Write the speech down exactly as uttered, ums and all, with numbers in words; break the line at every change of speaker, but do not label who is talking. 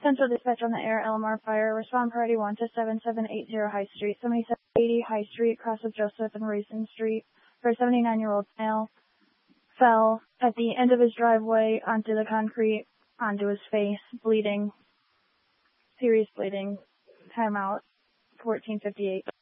Central Dispatch on the air, L M R Fire. Respond priority one to seven seven eight zero High Street, seventy-seven eighty High Street, cross of Joseph and Raisin Street, for a seventy-nine-year-old male. Fell at the end of his driveway onto the concrete, onto his face, bleeding, serious bleeding. Time out, fourteen fifty-eight.